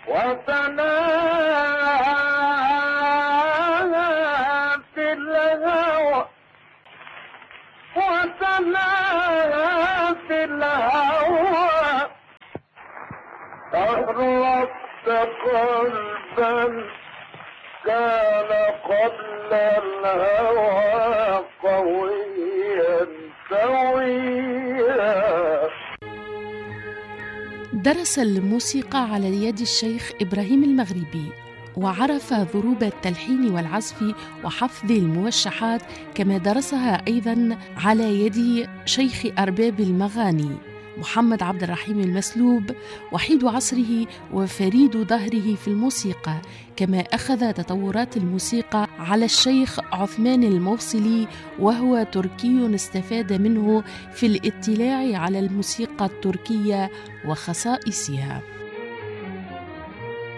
وتناهى في الهوى أغرقت قلبا كان قبل الهوى قويا سويا. درس الموسيقى على يد الشيخ إبراهيم المغربي، وعرف ضروب التلحين والعزف وحفظ الموشحات، كما درسها أيضا على يد شيخ أرباب المغاني محمد عبد الرحيم المسلوب، وحيد عصره وفريد ظهره في الموسيقى. كما أخذ تطورات الموسيقى على الشيخ عثمان الموصلي، وهو تركي استفاد منه في الاطلاع على الموسيقى التركية وخصائصها.